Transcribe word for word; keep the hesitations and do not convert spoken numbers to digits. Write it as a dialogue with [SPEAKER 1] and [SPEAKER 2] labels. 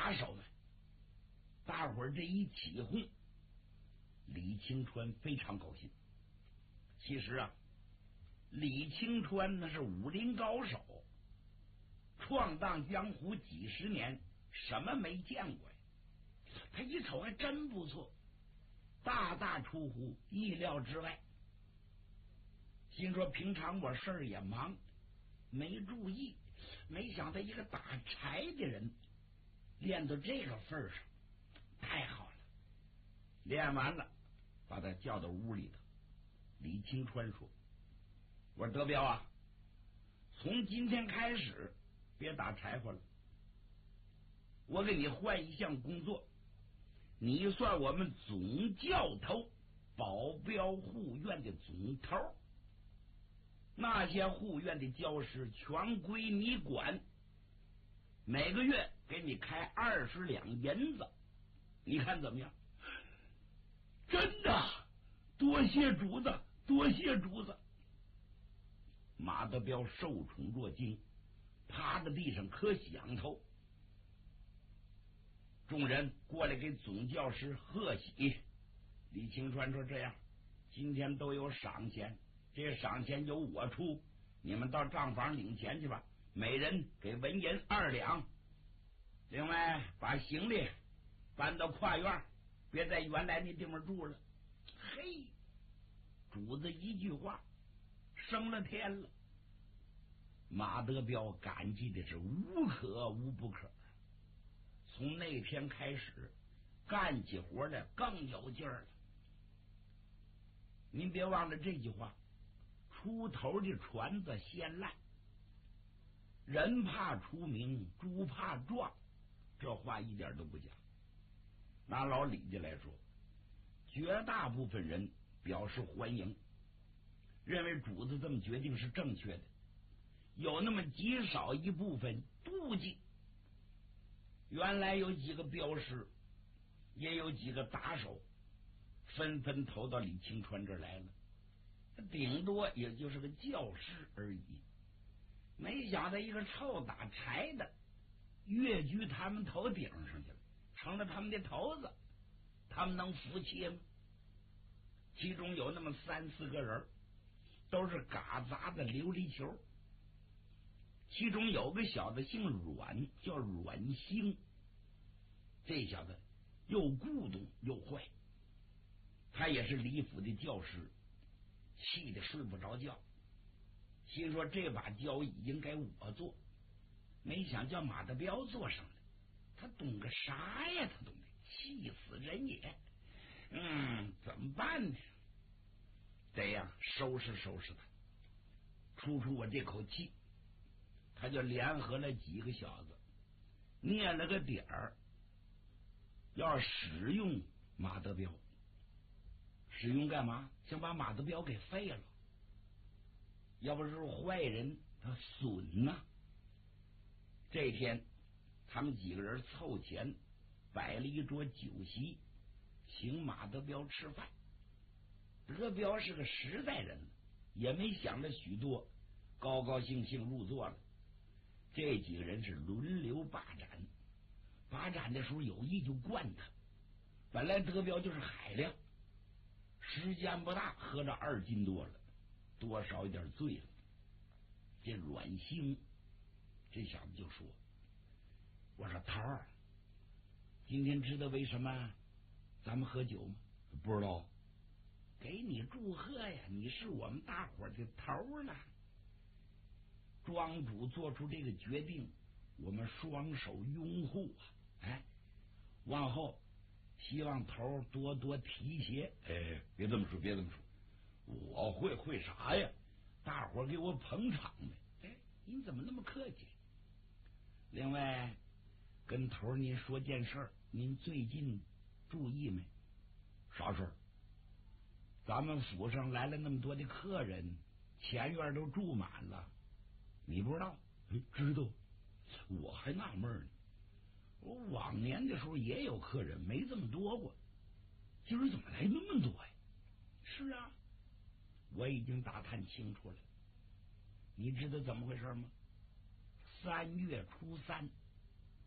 [SPEAKER 1] 打手们，大伙儿这一起哄，李青川非常高兴。其实啊，李青川那是武林高手，闯荡江湖几十年，什么没见过呀？他一瞅还真不错，大大出乎意料之外。心说平常我事儿也忙，没注意，没想到一个打柴的人练到这个份上，太好了。练完了，把他叫到屋里头。李青川说：“我说德彪啊，从今天开始别打柴火了，我给你换一项工作，你算我们总教头保镖护院的总头，那些护院的教师全归你管，每个月给你开二十两银子，你看怎么样？”真的，多谢主子，多谢主子。马德彪受宠若惊，趴在地上可响头。众人过来给总教师贺喜。李青川说：“这样，今天都有赏钱，这赏钱由我出，你们到账房领钱去吧，每人给文银二两。另外，把行李搬到跨院，别在原来那地方住了。”嘿，主子一句话升了天了。马德彪感激的是无可无不可。从那天开始，干起活来更有劲儿了。您别忘了这句话：出头的船子先烂，人怕出名，猪怕壮。这话一点都不假。拿老李家来说，绝大部分人表示欢迎，认为主子这么决定是正确的。有那么极少一部分妒忌。原来有几个镖师，也有几个打手，纷纷投到李青川这儿来了，顶多也就是个教师而已。没想到一个臭打柴的跃居他们头顶上去了，成了他们的头子，他们能服气吗？其中有那么三四个人都是嘎杂的琉璃球，其中有个小子姓阮，叫阮兴。这小子又咕咚又坏，他也是李府的教师，气得睡不着觉，心说这把交椅应该我做，没想叫马德彪坐上了。他懂个啥呀？他懂得气死人也。嗯，怎么办呢？得呀，收拾收拾他，出出我这口气。他就联合了几个小子，捏了个点儿，要使用马德彪。使用干嘛？想把马德彪给废了。要不是坏人，他损呐、啊。这天，他们几个人凑钱摆了一桌酒席，请马德彪吃饭。德彪是个实在人，也没想着许多，高高兴兴入座了。这几个人是轮流把盏，把盏的时候有意就灌他。本来德彪就是海量，时间不大，喝了二斤多了，多少有点醉了。这阮兴这小子就说：“我说头儿，今天知道为什么咱们喝酒吗？”“不知道。”“给你祝贺呀，你是我们大伙的头了。庄主做出这个决定，我们双手拥护啊！哎，往后希望头多多提携。”“哎，别这么说，别这么说，我会会啥呀？大伙给我捧场呗。”“哎，您怎么那么客气？另外，跟头您说件事儿，您最近注意没？”“啥事儿？”“咱们府上来了那么多的客人，前院都住满了，你不知道？”“哎，知道。我还纳闷呢，我往年的时候也有客人，没这么多过，今儿怎么来那么多呀？”“是啊，我已经打探清楚了。你知道怎么回事吗？三月初三，